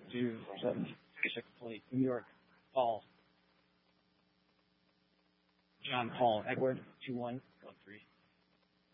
2-7, check plate, New York, Paul. John Paul Edward, 2113.